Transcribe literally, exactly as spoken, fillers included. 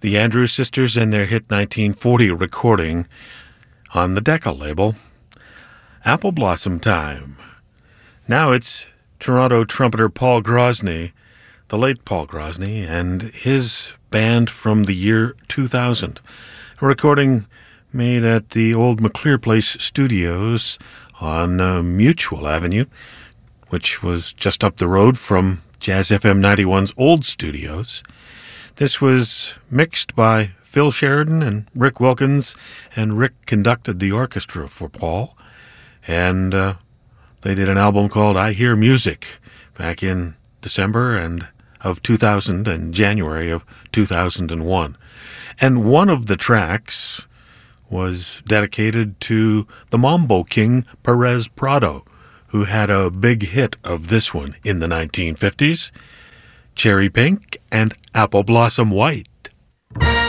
the Andrews Sisters and their hit nineteen forty recording on the Decca label, Apple Blossom Time. Now it's Toronto trumpeter Paul Grosny, the late Paul Grosny, and his band from the year two thousand. A recording made at the old McClear Place Studios on uh, Mutual Avenue, which was just up the road from Jazz F M ninety-one's old studios. This was mixed by Phil Sheridan and Rick Wilkins, and Rick conducted the orchestra for Paul. And uh, they did an album called I Hear Music back in December and of two thousand and January of two thousand one. And one of the tracks was dedicated to the Mambo King Perez Prado, who had a big hit of this one in the nineteen fifties, Cherry Pink and Apple Blossom White.